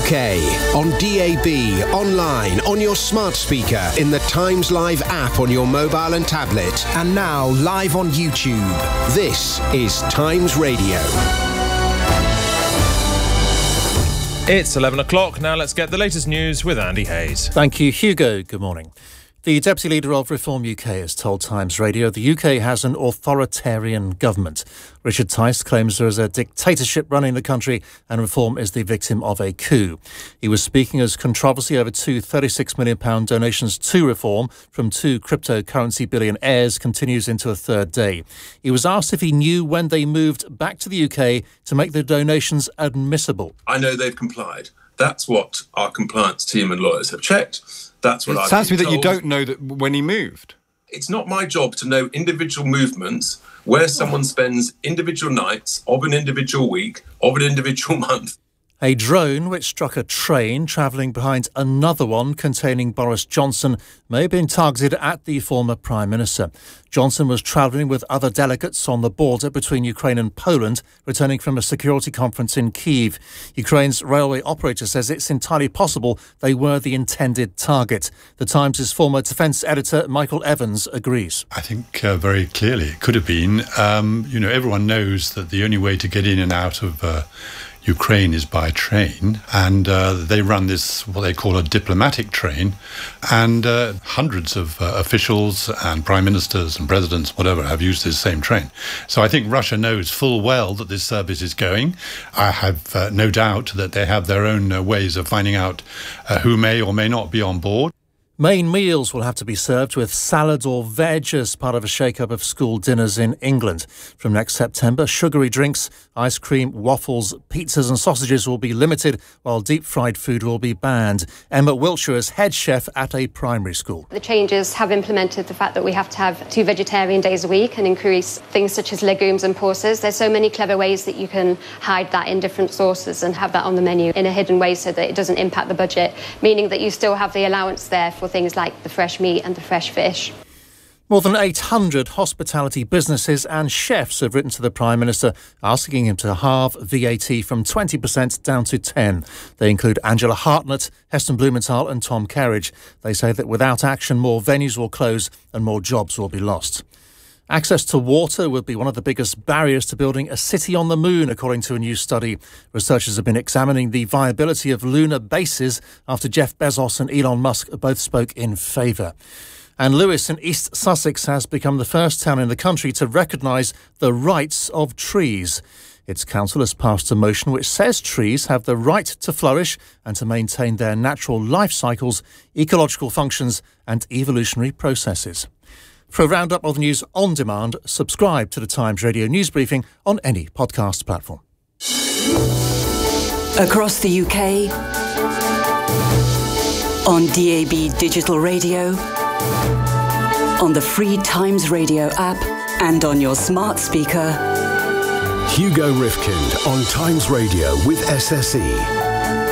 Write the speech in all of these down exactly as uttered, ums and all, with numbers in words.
K, on D A B, online, on your smart speaker, in the Times Live app on your mobile and tablet, and now live on YouTube. This is Times Radio. It's eleven o'clock. Now let's get the latest news with Andy Hayes. Thank you, Hugo. Good morning. The Deputy Leader of Reform U K has told Times Radio the U K has an authoritarian government. Richard Tice claims there is a dictatorship running the country and Reform is the victim of a coup. He was speaking as controversy over two thirty-six million pounds donations to Reform from two cryptocurrency billionaires continues into a third day. He was asked if he knew when they moved back to the U K to make the donations admissible. I know they've complied. That's what our compliance team and lawyers have checked. That's what it I've sounds to me that told. you don't know that when he moved. It's not my job to know individual movements, where someone spends individual nights of an individual week, of an individual month. A drone which struck a train travelling behind another one containing Boris Johnson may have been targeted at the former Prime Minister. Johnson was travelling with other delegates on the border between Ukraine and Poland, returning from a security conference in Kyiv. Ukraine's railway operator says it's entirely possible they were the intended target. The Times' former defence editor Michael Evans agrees. I think uh, very clearly it could have been. Um, you know, everyone knows that the only way to get in and out of Uh, Ukraine is by train, and uh, they run this, what they call a diplomatic train, and uh, hundreds of uh, officials and prime ministers and presidents, whatever, have used this same train. So I think Russia knows full well that this service is going. I have uh, no doubt that they have their own uh, ways of finding out uh, who may or may not be on board. Main meals will have to be served with salad or veg as part of a shake-up of school dinners in England. From next September, sugary drinks, ice cream, waffles, pizzas and sausages will be limited, while deep-fried food will be banned. Emma Wiltshire is head chef at a primary school. The changes have implemented the fact that we have to have two vegetarian days a week and increase things such as legumes and pulses. There's so many clever ways that you can hide that in different sauces and have that on the menu in a hidden way so that it doesn't impact the budget, meaning that you still have the allowance there for things like the fresh meat and the fresh fish. More than eight hundred hospitality businesses and chefs have written to the Prime Minister asking him to halve V A T from twenty percent down to ten percent. They include Angela Hartnett, Heston Blumenthal and Tom Kerridge. They say that without action, more venues will close and more jobs will be lost. Access to water would be one of the biggest barriers to building a city on the moon, according to a new study. Researchers have been examining the viability of lunar bases after Jeff Bezos and Elon Musk both spoke in favour. And Lewes in East Sussex has become the first town in the country to recognise the rights of trees. Its council has passed a motion which says trees have the right to flourish and to maintain their natural life cycles, ecological functions and evolutionary processes. For a roundup of the news on demand, subscribe to the Times Radio News Briefing on any podcast platform. Across the U K, on D A B Digital Radio, on the free Times Radio app, and on your smart speaker. Hugo Rifkind on Times Radio with S S E.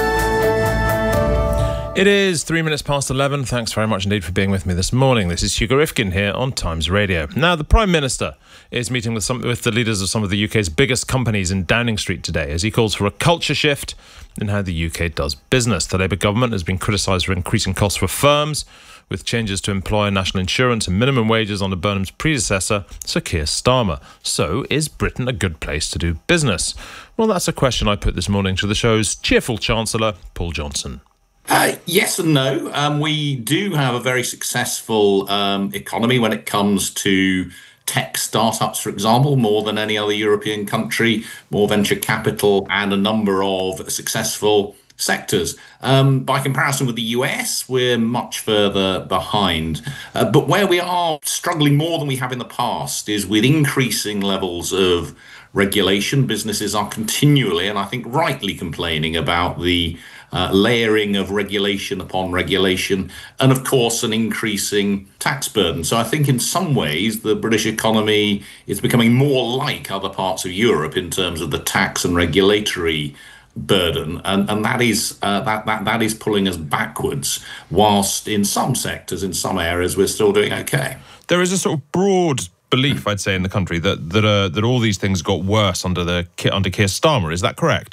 It is three minutes past eleven. Thanks very much indeed for being with me this morning. This is Hugo Rifkin here on Times Radio. Now, the Prime Minister is meeting with some with the leaders of some of the U K's biggest companies in Downing Street today as he calls for a culture shift in how the U K does business. The Labour government has been criticised for increasing costs for firms, with changes to employer national insurance and minimum wages under Burnham's predecessor, Sir Keir Starmer. So, is Britain a good place to do business? Well, that's a question I put this morning to the show's cheerful Chancellor, Paul Johnson. Uh, yes and no. Um, we do have a very successful um, economy when it comes to tech startups, for example, more than any other European country, more venture capital and a number of successful sectors. Um, by comparison with the U S, we're much further behind. Uh, but where we are struggling more than we have in the past is with increasing levels of regulation. Businesses are continually, and I think rightly, complaining about the Uh, layering of regulation upon regulation, and of course an increasing tax burden. So I think in some ways the British economy is becoming more like other parts of Europe in terms of the tax and regulatory burden, and, and that is uh, that, that that is pulling us backwards, whilst in some sectors, in some areas, we're still doing okay. There is a sort of broad belief, I'd say, in the country that that uh, that all these things got worse under the under Keir Starmer. Is that correct?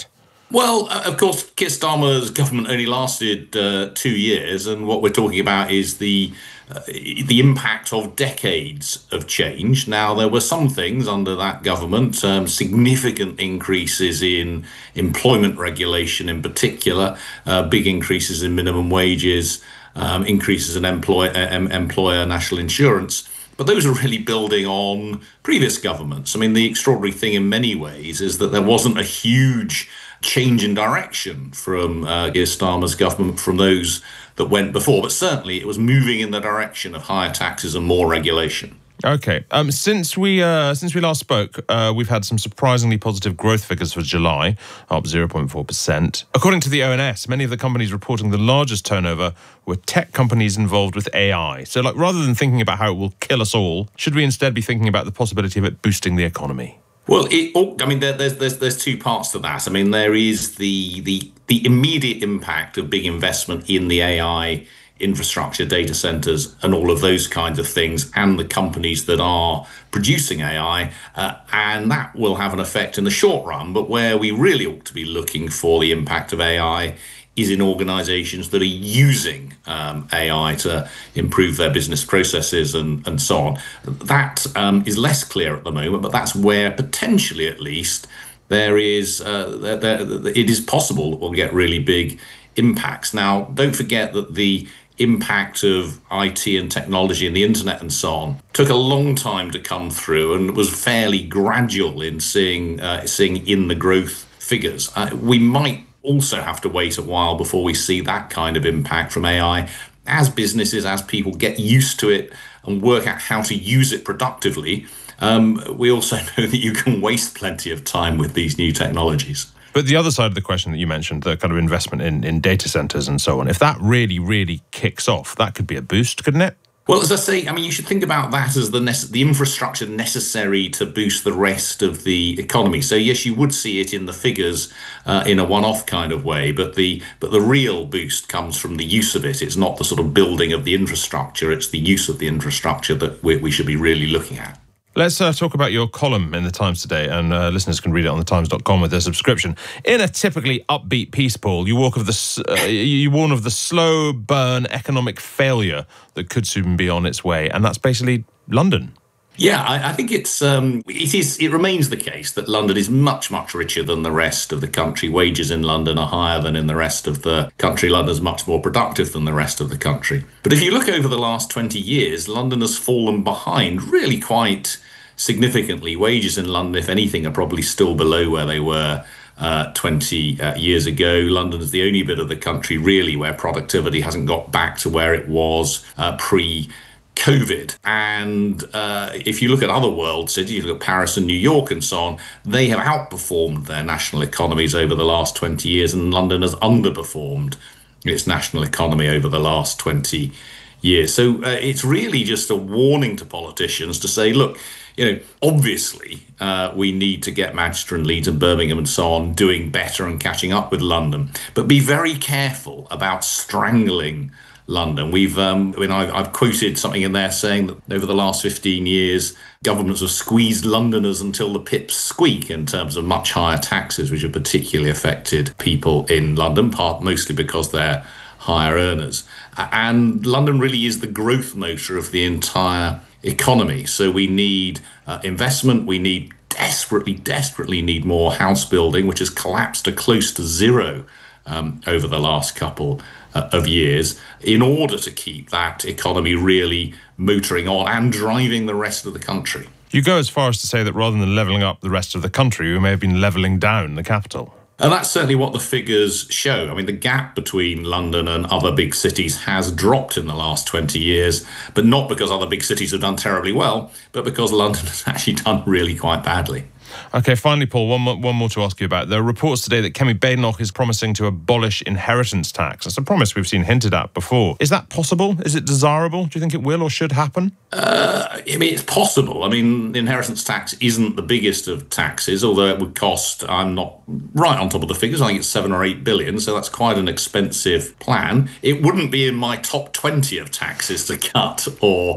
Well, of course, Keir Starmer's government only lasted uh, two years, and what we're talking about is the uh, the impact of decades of change. Now, there were some things under that government, um, significant increases in employment regulation in particular, uh, big increases in minimum wages, um, increases in employ- uh, employer national insurance. But those are really building on previous governments. I mean, the extraordinary thing in many ways is that there wasn't a huge change in direction from uh, Keir Starmer's government from those that went before. But certainly it was moving in the direction of higher taxes and more regulation. Okay. Um, since we uh, since we last spoke, uh, we've had some surprisingly positive growth figures for July, up zero point four percent. According to the O N S, many of the companies reporting the largest turnover were tech companies involved with A I. So, like, rather than thinking about how it will kill us all, should we instead be thinking about the possibility of it boosting the economy? Well, it, oh, I mean, there, there's there's there's two parts to that. I mean, there is the the the immediate impact of big investment in the A I infrastructure, data centers, and all of those kinds of things, and the companies that are producing A I, uh, and that will have an effect in the short run. But where we really ought to be looking for the impact of A I is in organizations that are using um, A I to improve their business processes and, and so on. That um, is less clear at the moment, but that's where potentially at least there is, uh, there, there, it is possible that we'll get really big impacts. Now, don't forget that the impact of I T and technology and the internet and so on took a long time to come through and was fairly gradual in seeing, uh, seeing in the growth figures. Uh, we might also have to wait a while before we see that kind of impact from A I as businesses, as people get used to it and work out how to use it productively. Um, we also know that you can waste plenty of time with these new technologies. But the other side of the question that you mentioned, the kind of investment in, in data centers and so on, if that really, really kicks off, that could be a boost, couldn't it? Well, as I say, I mean, you should think about that as the nece- the infrastructure necessary to boost the rest of the economy. So, yes, you would see it in the figures uh, in a one-off kind of way, but the but the real boost comes from the use of it. It's not the sort of building of the infrastructure, it's the use of the infrastructure that we, we should be really looking at. Let's uh, talk about your column in the Times today, and uh, listeners can read it on the times dot com with their subscription. In a typically upbeat piece, Paul, you walk of the uh, you warn of the slow burn economic failure that could soon be on its way, and that's basically London. Yeah, I, I think it's um, it is it remains the case that London is much much richer than the rest of the country. Wages in London are higher than in the rest of the country. London's much more productive than the rest of the country. But if you look over the last twenty years, London has fallen behind really quite significantly. Wages in London, if anything, are probably still below where they were uh, twenty uh, years ago. London is the only bit of the country really where productivity hasn't got back to where it was uh, pre COVID. And uh, if you look at other world cities, you look at Paris and New York and so on, they have outperformed their national economies over the last twenty years, and London has underperformed its national economy over the last twenty years. So uh, it's really just a warning to politicians to say, look, you know, obviously uh, we need to get Manchester and Leeds and Birmingham and so on doing better and catching up with London, but be very careful about strangling London. We've, um, I mean, I've, I've quoted something in there saying that over the last fifteen years, governments have squeezed Londoners until the pips squeak in terms of much higher taxes, which have particularly affected people in London, part mostly because they're higher earners. And London really is the growth motor of the entire economy. So we need uh, investment. We need desperately, desperately need more house building, which has collapsed to close to zero um, over the last couple uh, of years, in order to keep that economy really motoring on and driving the rest of the country. You go as far as to say that rather than levelling up the rest of the country, we may have been levelling down the capital. And that's certainly what the figures show. I mean, the gap between London and other big cities has dropped in the last twenty years, but not because other big cities have done terribly well, but because London has actually done really quite badly. Okay, finally, Paul, one more, one more to ask you about. There are reports today that Kemi Badenoch is promising to abolish inheritance tax. That's a promise we've seen hinted at before. Is that possible? Is it desirable? Do you think it will or should happen? Uh, I mean, it's possible. I mean, inheritance tax isn't the biggest of taxes, although it would cost, I'm not right on top of the figures, I think it's seven or eight billion, so that's quite an expensive plan. It wouldn't be in my top twenty of taxes to cut or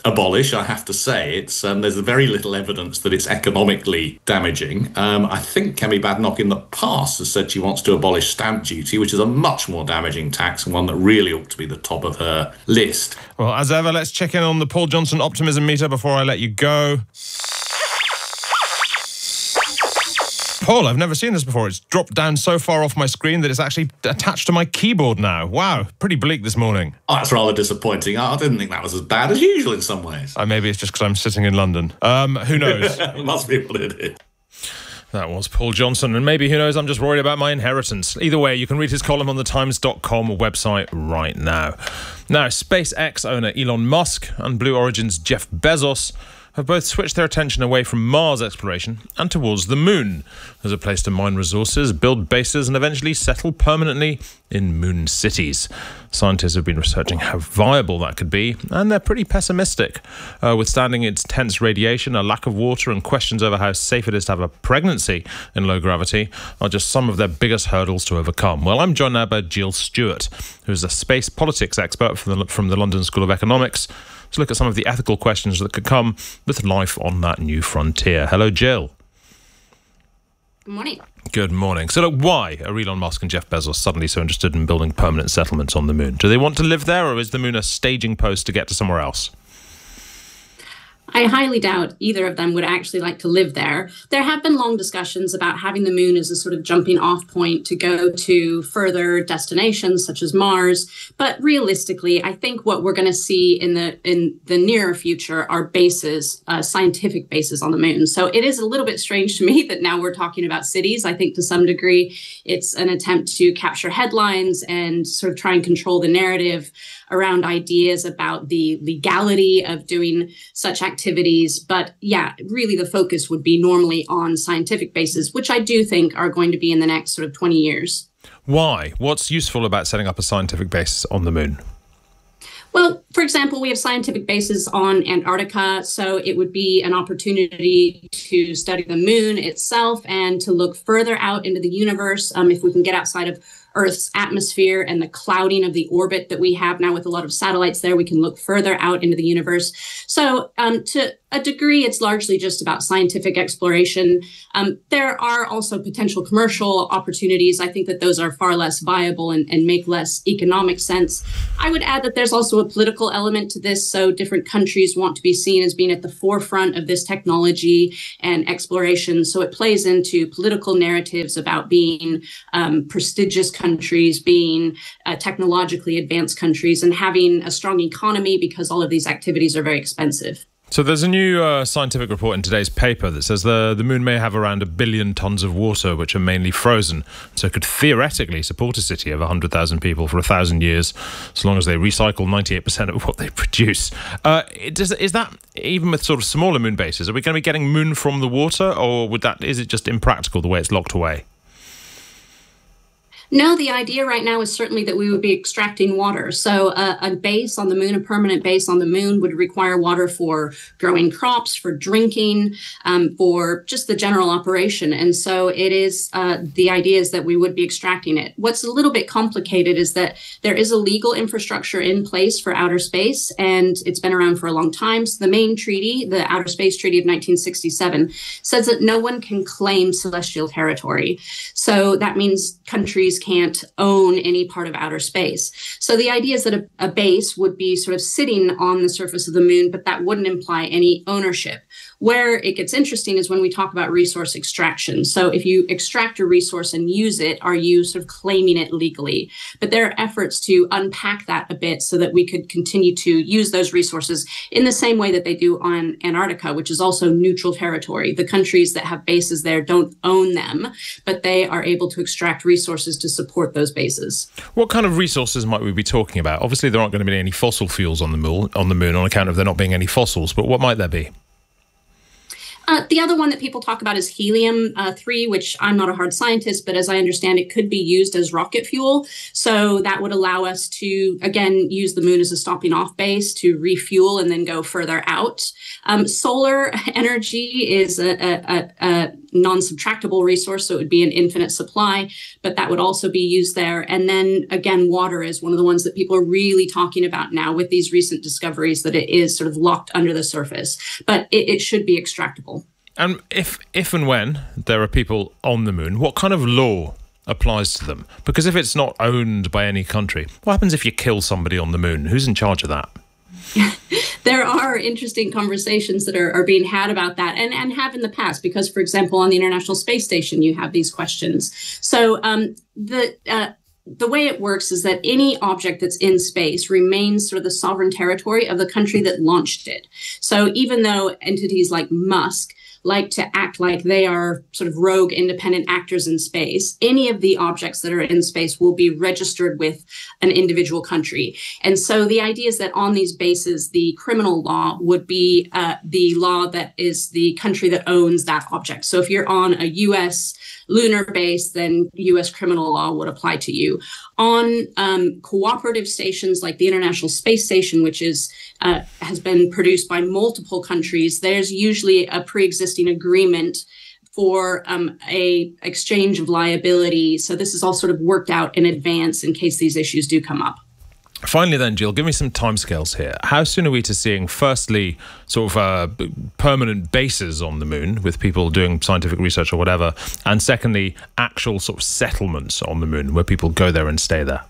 abolish, I have to say. It's um, there's very little evidence that it's economically damaging. Um, I think Kemi Badenoch in the past has said she wants to abolish stamp duty, which is a much more damaging tax and one that really ought to be the top of her list. Well, as ever, let's check in on the Paul Johnson optimism meter before I let you go. Paul, I've never seen this before. It's dropped down so far off my screen that it's actually attached to my keyboard now. Wow, pretty bleak this morning. Oh, that's rather disappointing. I didn't think that was as bad as usual in some ways. Uh, maybe it's just because I'm sitting in London. Um, who knows? It must be what it is. That was Paul Johnson, and maybe, who knows, I'm just worried about my inheritance. Either way, you can read his column on the times dot com website right now. Now, SpaceX owner Elon Musk and Blue Origin's Jeff Bezos have both switched their attention away from Mars exploration and towards the moon as a place to mine resources, build bases, and eventually settle permanently in moon cities. Scientists have been researching how viable that could be, and they're pretty pessimistic. Uh, withstanding its intense radiation, a lack of water, and questions over how safe it is to have a pregnancy in low gravity are just some of their biggest hurdles to overcome. Well, I'm joined now by Jill Stewart, who's a space politics expert from the, from the London School of Economics, to look at some of the ethical questions that could come with life on that new frontier. Hello, Jill. Good morning. Good morning. So, look, why are Elon Musk and Jeff Bezos suddenly so interested in building permanent settlements on the moon? Do they want to live there, or is the moon a staging post to get to somewhere else? I highly doubt either of them would actually like to live there. There have been long discussions about having the moon as a sort of jumping off point to go to further destinations such as Mars. But realistically, I think what we're going to see in the in the nearer future are bases, uh, scientific bases on the moon. So it is a little bit strange to me that now we're talking about cities. I think to some degree it's an attempt to capture headlines and sort of try and control the narrative around ideas about the legality of doing such activities. But yeah, really the focus would be normally on scientific bases, which I do think are going to be in the next sort of twenty years. Why? What's useful about setting up a scientific base on the moon? Well, for example, we have scientific bases on Antarctica, so it would be an opportunity to study the moon itself and to look further out into the universe. Um, if we can get outside of Earth's atmosphere and the clouding of the orbit that we have now with a lot of satellites there, we can look further out into the universe. So um, to a degree, it's largely just about scientific exploration. Um, there are also potential commercial opportunities. I think that those are far less viable and, and make less economic sense. I would add that there's also a political element to this. So different countries want to be seen as being at the forefront of this technology and exploration. So it plays into political narratives about being um, prestigious countries, being uh, technologically advanced countries, and having a strong economy because all of these activities are very expensive. So there's a new uh, scientific report in today's paper that says the, the moon may have around a billion tons of water, which are mainly frozen, so it could theoretically support a city of one hundred thousand people for one thousand years, so long as they recycle ninety-eight percent of what they produce. Uh, it does, is that, even with sort of smaller moon bases, are we going to be getting moon from the water, or would that is it just impractical the way it's locked away? No, the idea right now is certainly that we would be extracting water. So uh, a base on the moon, a permanent base on the moon, would require water for growing crops, for drinking, um, for just the general operation. And so it is, uh, the idea is that we would be extracting it. What's a little bit complicated is that there is a legal infrastructure in place for outer space, and it's been around for a long time. So the main treaty, the Outer Space Treaty of nineteen sixty-seven, says that no one can claim celestial territory. So that means countries can't own any part of outer space. So the idea is that a, a base would be sort of sitting on the surface of the moon, but that wouldn't imply any ownership. Where it gets interesting is when we talk about resource extraction. So if you extract a resource and use it, are you sort of claiming it legally? But there are efforts to unpack that a bit so that we could continue to use those resources in the same way that they do on Antarctica, which is also neutral territory. The countries that have bases there don't own them, but they are able to extract resources to support those bases. What kind of resources might we be talking about? Obviously, there aren't going to be any fossil fuels on the moon, on the moon on account of there not being any fossils, but what might there be? Uh, the other one that people talk about is helium three, which I'm not a hard scientist, but as I understand, it could be used as rocket fuel. So that would allow us to, again, use the moon as a stopping off base to refuel and then go further out. Um, solar energy is a, a, a, non-subtractable resource, so it would be an infinite supply, but that would also be used there. And then again, water is one of the ones that people are really talking about now with these recent discoveries, that it is sort of locked under the surface, but it, it should be extractable. And if, if and when there are people on the moon, what kind of law applies to them? Because if it's not owned by any country, what happens if you kill somebody on the moon? Who's in charge of that? There are interesting conversations that are, are being had about that, and, and have in the past, because, for example, on the International Space Station, you have these questions. So um, the uh, the way it works is that any object that's in space remains sort of the sovereign territory of the country that launched it. So even though entities like Musk like to act like they are sort of rogue independent actors in space, any of the objects that are in space will be registered with an individual country. And so the idea is that on these bases, the criminal law would be uh, the law that is the country that owns that object. So if you're on a U S lunar base, then U S criminal law would apply to you. On um, cooperative stations like the International Space Station, which is uh, has been produced by multiple countries, there's usually a pre-existing agreement for um, a exchange of liability. So this is all sort of worked out in advance in case these issues do come up. Finally then, Jill, give me some timescales here. How soon are we to seeing, firstly, sort of uh, permanent bases on the moon with people doing scientific research or whatever, and secondly, actual sort of settlements on the moon where people go there and stay there?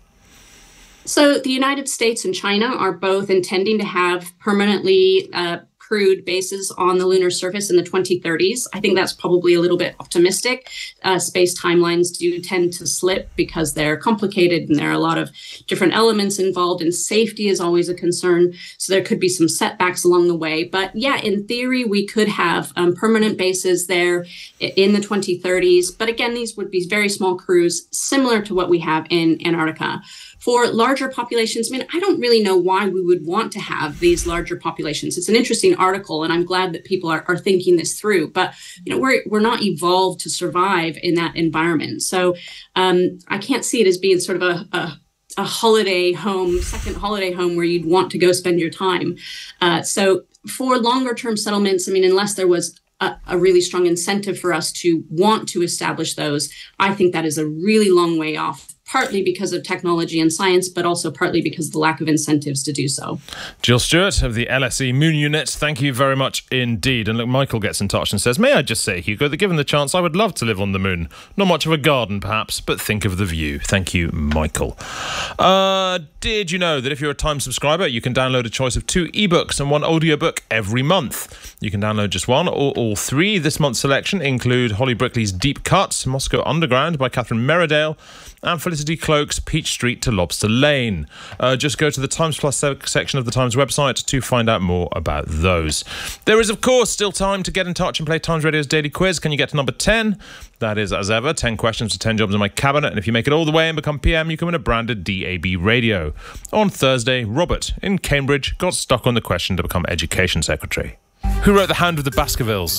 So the United States and China are both intending to have permanently uh, crewed bases on the lunar surface in the twenty thirties. I think that's probably a little bit optimistic. Uh, space timelines do tend to slip because they're complicated and there are a lot of different elements involved, and safety is always a concern. So there could be some setbacks along the way. But yeah, in theory, we could have um, permanent bases there in the twenty thirties. But again, these would be very small crews, similar to what we have in Antarctica. For larger populations, I mean, I don't really know why we would want to have these larger populations. It's an interesting article, and I'm glad that people are, are thinking this through. But, you know, we're we're not evolved to survive in that environment. So um, I can't see it as being sort of a, a, a holiday home, second holiday home where you'd want to go spend your time. Uh, so for longer term settlements, I mean, unless there was a, a really strong incentive for us to want to establish those, I think that is a really long way off, partly because of technology and science, but also partly because of the lack of incentives to do so. Jill Stewart of the L S E Moon Unit, thank you very much indeed. And look, Michael gets in touch and says, may I just say, Hugo, that given the chance, I would love to live on the moon. Not much of a garden, perhaps, but think of the view. Thank you, Michael. Uh, did you know that if you're a Time subscriber, you can download a choice of two ebooks and one audiobook every month? You can download just one or all three. This month's selection include Holly Brickley's Deep Cuts, Moscow Underground by Catherine Merridale, and Felicity Cloak's Peach Street to Lobster Lane. Uh, just go to the Times Plus section of the Times website to find out more about those. There is, of course, still time to get in touch and play Times Radio's daily quiz. Can you get to number ten? That is, as ever, ten questions for ten jobs in my cabinet. And if you make it all the way and become P M, you can win a branded D A B radio. On Thursday, Robert in Cambridge got stuck on the question to become Education Secretary. Who wrote The Hound of the Baskervilles?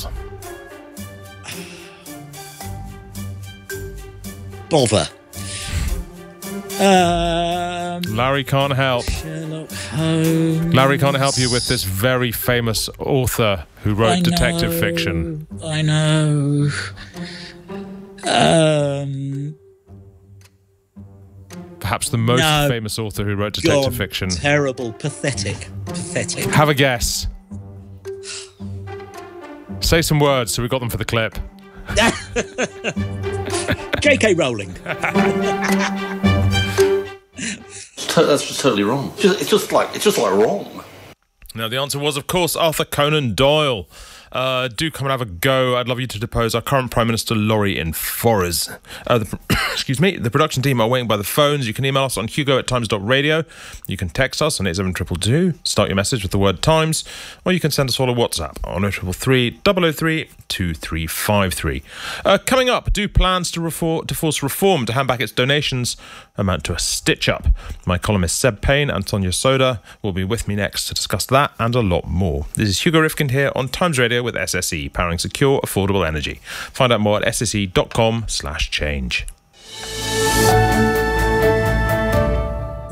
Bother. Um, Larry can't help. Sherlock Holmes. Larry can't help you with this very famous author who wrote I detective know, fiction. I know. Um, Perhaps the most no, famous author who wrote detective gone. fiction. Terrible, pathetic, pathetic. Have a guess. Say some words so we got them for the clip. J K Rowling. That's just totally wrong. It's just, it's just like it's just like wrong. Now the answer was, of course, Arthur Conan Doyle. Uh, do come and have a go. I'd love you to depose our current Prime Minister, Laurie in Forres. Uh, the, excuse me. The production team are waiting by the phones. You can email us on hugo at times dot radio. You can text us on eight seven two two two. Start your message with the word Times. Or you can send us all a WhatsApp on oh three three, double oh three, two three five three. Uh, coming up, do plans to, reform, to force Reform to hand back its donations amount to a stitch-up? My columnist Seb Payne and Sonia Soda will be with me next to discuss that and a lot more. This is Hugo Rifkind here on Times Radio with S S E, powering secure, affordable energy. Find out more at s s e dot com slash change.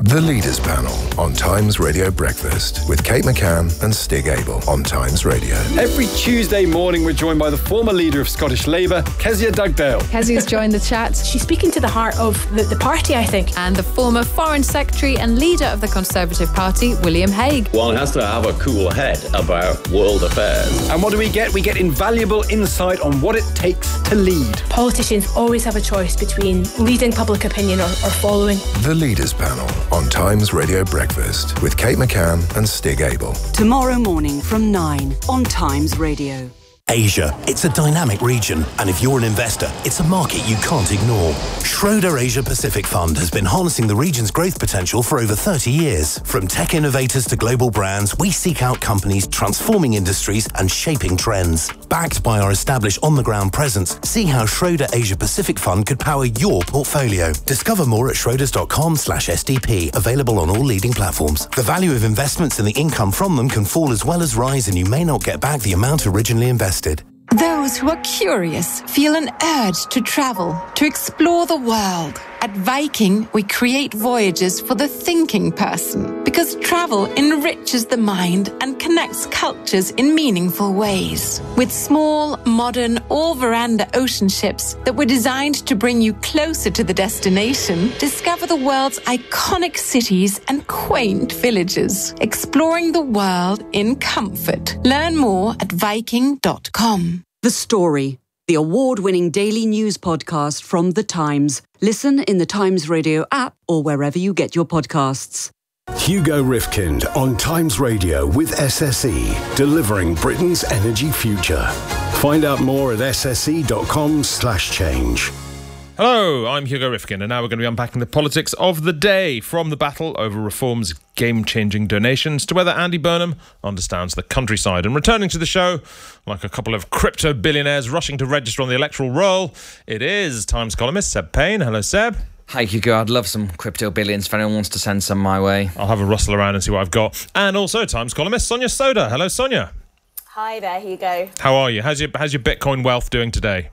The Leaders Panel on Times Radio Breakfast with Kate McCann and Stig Abel on Times Radio. Every Tuesday morning, we're joined by the former leader of Scottish Labour, Kezia Dugdale. Kezia's joined the chat. She's speaking to the heart of the, the party, I think. And the former Foreign Secretary and leader of the Conservative Party, William Hague. One has to have a cool head about world affairs. And what do we get? We get invaluable insight on what it takes to lead. Politicians always have a choice between leading public opinion or, or following. The Leaders Panel on Times Radio Breakfast with Kate McCann and Stig Abel. Tomorrow morning from nine on Times Radio. Asia, it's a dynamic region, and if you're an investor, it's a market you can't ignore. Schroeder Asia Pacific Fund has been harnessing the region's growth potential for over thirty years. From tech innovators to global brands, we seek out companies transforming industries and shaping trends. Backed by our established on-the-ground presence, see how Schroeder Asia Pacific Fund could power your portfolio. Discover more at schroders.com slash SDP, available on all leading platforms. The value of investments and the income from them can fall as well as rise, and you may not get back the amount originally invested. Those who are curious feel an urge to travel, to explore the world. At Viking, we create voyages for the thinking person, because travel enriches the mind and connects cultures in meaningful ways. With small, modern, all-veranda ocean ships that were designed to bring you closer to the destination, discover the world's iconic cities and quaint villages, exploring the world in comfort. Learn more at viking dot com. The Story, the award-winning daily news podcast from The Times. Listen in the Times Radio app or wherever you get your podcasts. Hugo Rifkind on Times Radio with S S E, delivering Britain's energy future. Find out more at sse.com slash change. Hello, I'm Hugo Rifkind, and now we're going to be unpacking the politics of the day, from the battle over Reform's game-changing donations to whether Andy Burnham understands the countryside. And returning to the show, like a couple of crypto billionaires rushing to register on the electoral roll, it is Times columnist Seb Payne. Hello, Seb. Hi, Hugo. I'd love some crypto billions if anyone wants to send some my way. I'll have a rustle around and see what I've got. And also Times columnist Sonia Soda. Hello, Sonia. Hi there, Hugo. How are you? How's your, how's your Bitcoin wealth doing today?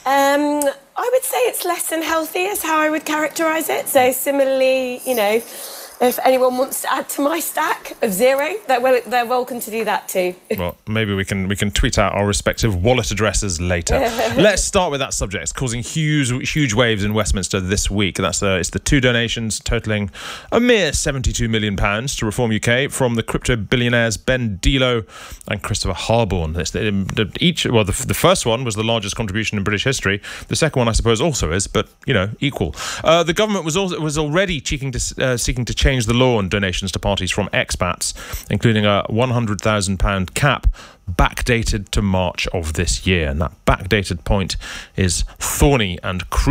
Um, I would say it's less than healthy is how I would characterise it. So similarly, you know, if anyone wants to add to my stack of zero, they're, well, they're welcome to do that too. Well, maybe we can we can tweet out our respective wallet addresses later. Let's start with that subject. It's causing huge huge waves in Westminster this week. That's uh, it's the two donations totalling a mere seventy-two million pounds to Reform U K from the crypto billionaires Ben Delo and Christopher Harborne. It's the, the, each well, the, the first one was the largest contribution in British history. The second one, I suppose, also is, but you know, equal. Uh, the government was also was already seeking to uh, seeking to change the law on donations to parties from expats, including a one hundred thousand pounds cap backdated to March of this year. And that backdated point is thorny and crucial.